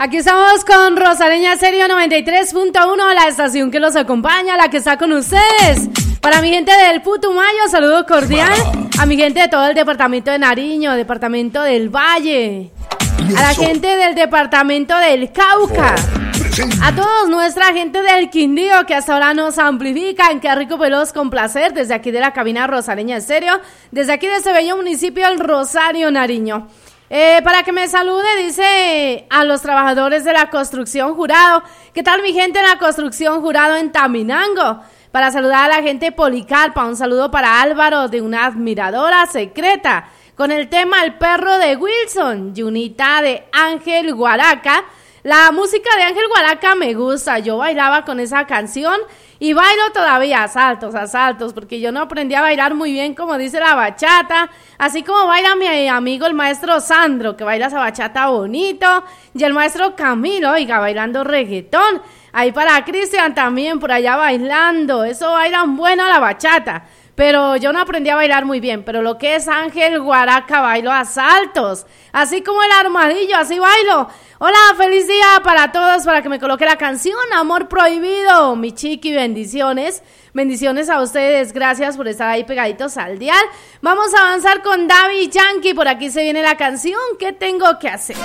Aquí estamos con Rosaleña Estéreo 93.1, la estación que los acompaña, la que está con ustedes. Para mi gente del Putumayo, saludo cordial. A mi gente de todo el departamento de Nariño, departamento del Valle. A la gente del departamento del Cauca. A todos nuestra gente del Quindío que hasta ahora nos amplifican. Qué rico veloz con placer desde aquí de la cabina Rosaleña Estéreo. Desde aquí de este bello municipio, el Rosario, Nariño. Para que me salude, dice a los trabajadores de la construcción Jurado. ¿Qué tal mi gente en la construcción Jurado en Taminango? Para saludar a la gente Policarpa, un saludo para Álvaro de una admiradora secreta. Con el tema El perro de Wilson, Junita de Ángel Guaraca. La música de Ángel Guaraca me gusta, yo bailaba con esa canción y bailo todavía a saltos, porque yo no aprendí a bailar muy bien como dice la bachata, así como baila mi amigo el maestro Sandro, que baila esa bachata bonito, y el maestro Camilo, oiga, bailando reggaetón, ahí para Cristian también por allá bailando, eso bailan bueno la bachata. Pero yo no aprendí a bailar muy bien, pero lo que es Ángel Guaraca bailo a saltos, así como el Armadillo, así bailo. Hola, feliz día para todos, para que me coloque la canción Amor Prohibido, mi chiqui, bendiciones, bendiciones a ustedes, gracias por estar ahí pegaditos al dial. Vamos a avanzar con Daddy Yankee, por aquí se viene la canción, ¿qué tengo que hacer?